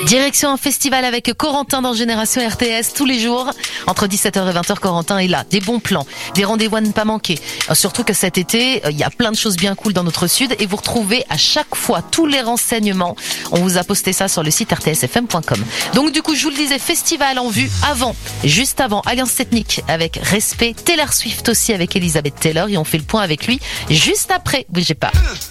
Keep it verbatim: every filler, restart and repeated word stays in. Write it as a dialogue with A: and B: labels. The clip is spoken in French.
A: Direction un festival avec Corentin dans Génération R T S tous les jours. Entre dix-sept heures et vingt heures, Corentin est là. Des bons plans, des rendez-vous à ne pas manquer. Surtout que cet été, il y a plein de choses bien cool dans notre sud et vous retrouvez à chaque fois tous les renseignements. On vous a posté ça sur le site r t s f m point com. Donc du coup, je vous le disais, festival en vue avant, juste avant, Alliance Ethnique avec Respect, Taylor Swift aussi avec Elizabeth Taylor et on fait le point avec lui juste après. Bougez pas.